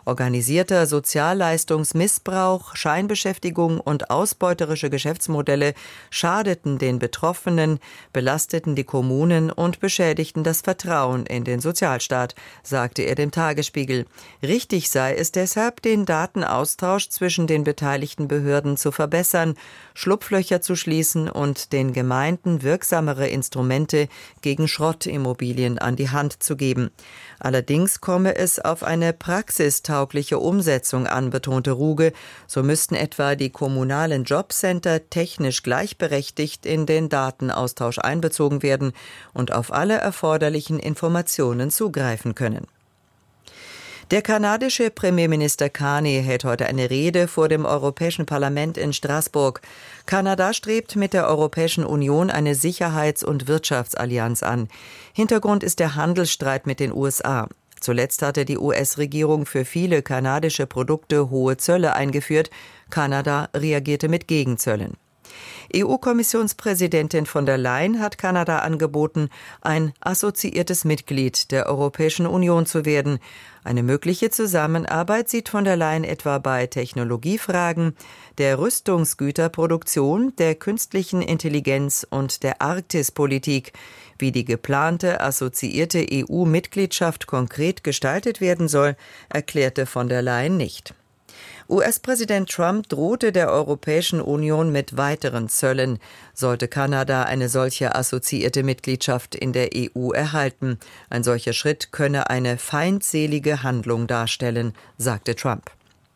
Organisierter Sozialleistungsmissbrauch, Scheinbeschäftigung und ausbeuterische Geschäftsmodelle schadeten den Betroffenen, belasteten die Kommunen und beschädigten das Vertrauen in den Sozialstaat, sagte er dem Tagesspiegel. Richtig sei es deshalb, den Datenaustausch zwischen den beteiligten Behörden zu verbessern, Schlupflöcher zu schließen und den Gemeinden wirksamere Instrumente gegen Schrottimmobilien an die Hand zu geben. Allerdings komme es auf eine praxistaugliche Umsetzung an, betonte Ruge. So müssten etwa die kommunalen Jobcenter technisch gleichberechtigt in den Datenaustausch einbezogen werden und auf alle erforderlichen Informationen zugreifen können. Der kanadische Premierminister Carney hält heute eine Rede vor dem Europäischen Parlament in Straßburg. Kanada strebt mit der Europäischen Union eine Sicherheits- und Wirtschaftsallianz an. Hintergrund ist der Handelsstreit mit den USA. Zuletzt hatte die US-Regierung für viele kanadische Produkte hohe Zölle eingeführt. Kanada reagierte mit Gegenzöllen. EU-Kommissionspräsidentin von der Leyen hat Kanada angeboten, ein assoziiertes Mitglied der Europäischen Union zu werden. Eine mögliche Zusammenarbeit sieht von der Leyen etwa bei Technologiefragen, der Rüstungsgüterproduktion, der künstlichen Intelligenz und der Arktispolitik. Wie die geplante assoziierte EU-Mitgliedschaft konkret gestaltet werden soll, erklärte von der Leyen nicht. US-Präsident Trump drohte der Europäischen Union mit weiteren Zöllen, sollte Kanada eine solche assoziierte Mitgliedschaft in der EU erhalten. Ein solcher Schritt könne eine feindselige Handlung darstellen, sagte Trump.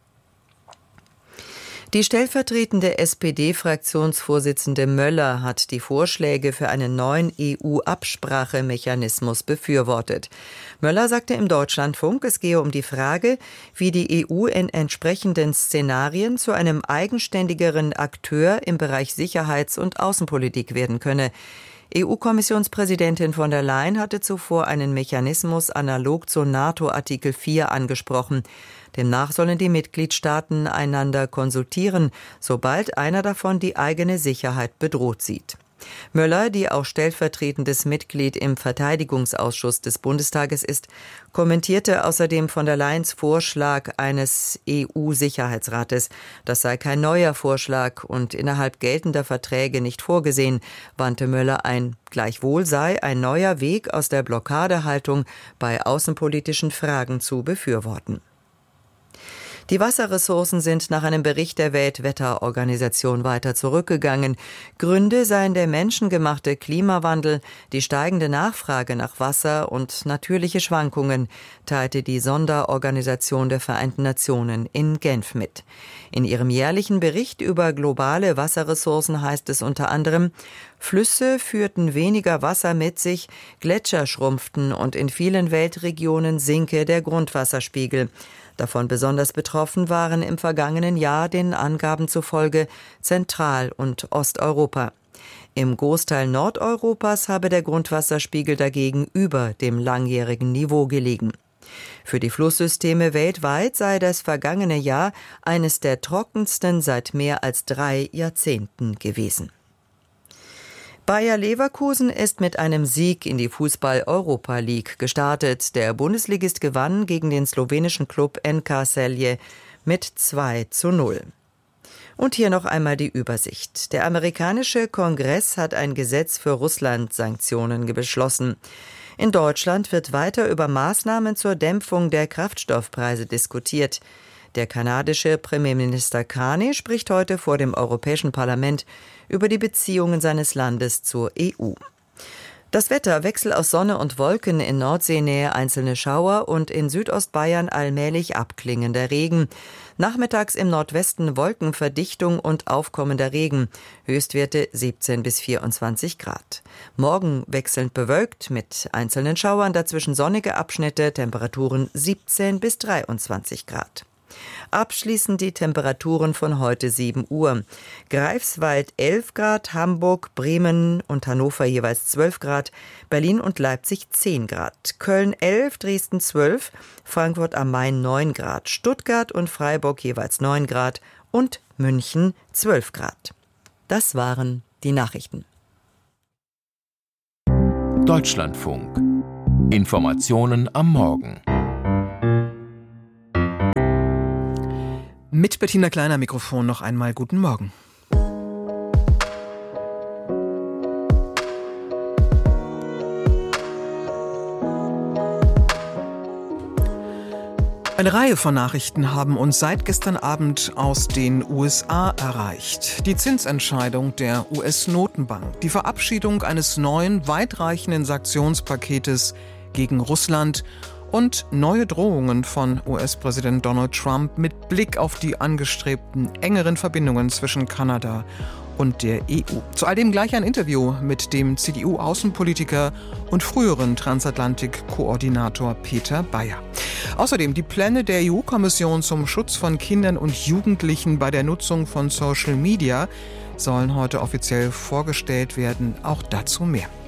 Die stellvertretende SPD-Fraktionsvorsitzende Möller hat die Vorschläge für einen neuen EU-Absprachemechanismus befürwortet. Möller sagte im Deutschlandfunk, es gehe um die Frage, wie die EU in entsprechenden Szenarien zu einem eigenständigeren Akteur im Bereich Sicherheits- und Außenpolitik werden könne. EU-Kommissionspräsidentin von der Leyen hatte zuvor einen Mechanismus analog zu NATO-Artikel 4 angesprochen. Demnach sollen die Mitgliedstaaten einander konsultieren, sobald einer davon die eigene Sicherheit bedroht sieht. Möller, die auch stellvertretendes Mitglied im Verteidigungsausschuss des Bundestages ist, kommentierte außerdem von der Leyens Vorschlag eines EU-Sicherheitsrates. Das sei kein neuer Vorschlag und innerhalb geltender Verträge nicht vorgesehen, wandte Möller ein. Gleichwohl sei ein neuer Weg aus der Blockadehaltung bei außenpolitischen Fragen zu befürworten. Die Wasserressourcen sind nach einem Bericht der Weltwetterorganisation weiter zurückgegangen. Gründe seien der menschengemachte Klimawandel, die steigende Nachfrage nach Wasser und natürliche Schwankungen, teilte die Sonderorganisation der Vereinten Nationen in Genf mit. In ihrem jährlichen Bericht über globale Wasserressourcen heißt es unter anderem, Flüsse führten weniger Wasser mit sich, Gletscher schrumpften und in vielen Weltregionen sinke der Grundwasserspiegel. Davon besonders betroffen waren im vergangenen Jahr den Angaben zufolge Zentral- und Osteuropa. Im Großteil Nordeuropas habe der Grundwasserspiegel dagegen über dem langjährigen Niveau gelegen. Für die Flusssysteme weltweit sei das vergangene Jahr eines der trockensten seit mehr als 3 Jahrzehnten gewesen. Bayer Leverkusen ist mit einem Sieg in die Fußball-Europa League gestartet. Der Bundesligist gewann gegen den slowenischen Klub NK Celje mit 2:0. Und hier noch einmal die Übersicht. Der amerikanische Kongress hat ein Gesetz für Russland-Sanktionen beschlossen. In Deutschland wird weiter über Maßnahmen zur Dämpfung der Kraftstoffpreise diskutiert. Der kanadische Premierminister Carney spricht heute vor dem Europäischen Parlament über die Beziehungen seines Landes zur EU. Das Wetter: Wechsel aus Sonne und Wolken, in Nordseenähe einzelne Schauer und in Südostbayern allmählich abklingender Regen. Nachmittags im Nordwesten Wolkenverdichtung und aufkommender Regen. Höchstwerte 17 bis 24 Grad. Morgen wechselnd bewölkt mit einzelnen Schauern, dazwischen sonnige Abschnitte, Temperaturen 17 bis 23 Grad. Abschließend die Temperaturen von heute 7 Uhr. Greifswald 11 Grad, Hamburg, Bremen und Hannover jeweils 12 Grad, Berlin und Leipzig 10 Grad, Köln 11, Dresden 12, Frankfurt am Main 9 Grad, Stuttgart und Freiburg jeweils 9 Grad und München 12 Grad. Das waren die Nachrichten. Deutschlandfunk. Informationen am Morgen. Mit Bettina Kleiner Mikrofon noch einmal guten Morgen. Eine Reihe von Nachrichten haben uns seit gestern Abend aus den USA erreicht. Die Zinsentscheidung der US-Notenbank, die Verabschiedung eines neuen, weitreichenden Sanktionspaketes gegen Russland und neue Drohungen von US-Präsident Donald Trump mit Blick auf die angestrebten engeren Verbindungen zwischen Kanada und der EU. Zu all dem gleich ein Interview mit dem CDU-Außenpolitiker und früheren Transatlantik-Koordinator Peter Bayer. Außerdem die Pläne der EU-Kommission zum Schutz von Kindern und Jugendlichen bei der Nutzung von Social Media sollen heute offiziell vorgestellt werden. Auch dazu mehr.